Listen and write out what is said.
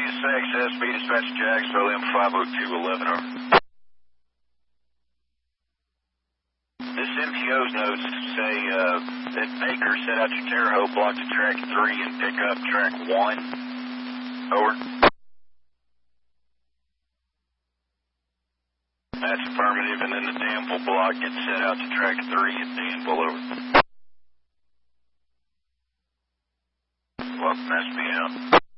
Vegas access, be dispatched Jacksonville M50211. Over. This MTO's notes say that Baker set out your Terre Haute block to track 3 and pick up track 1. Over. That's affirmative, and then the Danville block gets set out to track 3 at Danville. Over. Welcome, SB out.